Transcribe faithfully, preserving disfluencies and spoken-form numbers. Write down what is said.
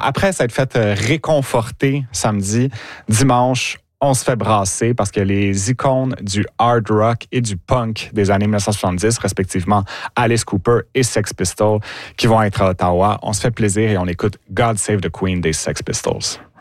après s'être fait réconforter samedi, dimanche, on se fait brasser parce que les icônes du hard rock et du punk des années dix-neuf cent soixante-dix, respectivement Alice Cooper et Sex Pistols, qui vont être à Ottawa. On se fait plaisir et on écoute God Save the Queen des Sex Pistols.